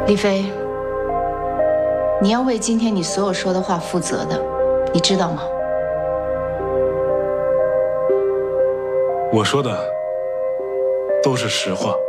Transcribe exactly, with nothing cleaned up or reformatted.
李飞，你要为今天你所有说的话负责的，你知道吗？ 我说的都是实话。